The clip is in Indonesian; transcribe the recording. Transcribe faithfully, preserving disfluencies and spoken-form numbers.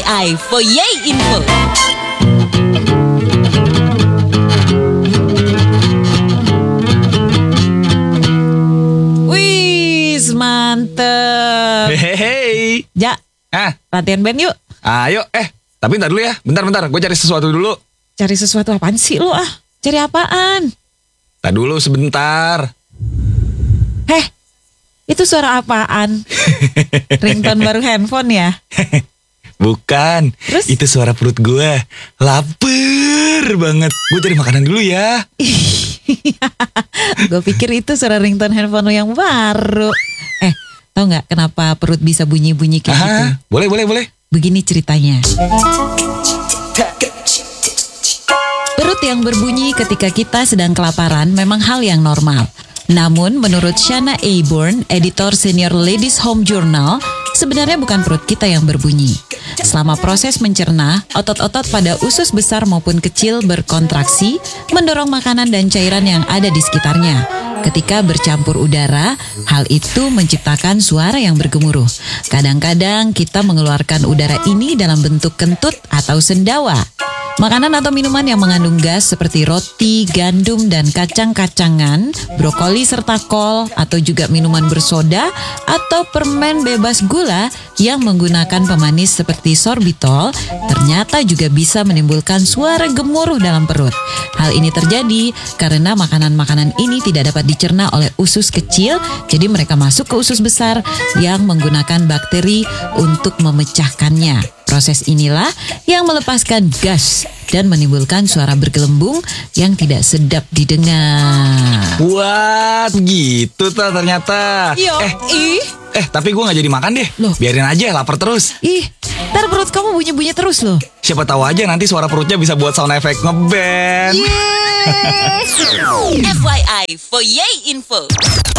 I for Yay Info. Wih, mantep. Hehehe. Ja, Ah, latihan band yuk. ayo. Eh, tapi bentar dulu ya. Bentar-bentar, gue cari sesuatu dulu. Cari sesuatu apaan sih lu ah? Cari apaan? Tar dulu sebentar. Heh, itu suara apaan? Ringtone baru handphone ya? Bukan, Terus? itu suara perut gue. Laper banget. Gue cari makanan dulu ya. Gue pikir itu suara ringtone handphone lu yang baru. Eh, tau gak kenapa perut bisa bunyi-bunyi kayak gitu? Ah, boleh, boleh, boleh. Begini ceritanya. Perut yang berbunyi ketika kita sedang kelaparan memang hal yang normal. Namun menurut Shanna Aborn, editor senior Ladies Home Journal, sebenarnya bukan perut kita yang berbunyi. Selama proses mencerna, otot-otot pada usus besar maupun kecil berkontraksi, mendorong makanan dan cairan yang ada di sekitarnya. Ketika bercampur udara, hal itu menciptakan suara yang bergemuruh. Kadang-kadang kita mengeluarkan udara ini dalam bentuk kentut atau sendawa. Makanan atau minuman yang mengandung gas seperti roti, gandum, dan kacang-kacangan, brokoli serta kol, atau juga minuman bersoda atau permen bebas gula yang menggunakan pemanis seperti sorbitol, ternyata juga bisa menimbulkan suara gemuruh dalam perut. Hal ini terjadi karena makanan-makanan ini tidak dapat dicerna oleh usus kecil, jadi mereka masuk ke usus besar yang menggunakan bakteri untuk memecahkannya. Proses inilah yang melepaskan gas dan menimbulkan suara bergelembung yang tidak sedap didengar. Wah, gitu tuh ternyata. Yo, Eh, ih, eh, tapi gue gak jadi makan deh. Loh. Biarin aja, lapar terus. ih, ntar perut kamu bunyi-bunyi terus loh. Siapa tahu aja nanti suara perutnya bisa buat sound effect ngeband. F Y I for Yay Info.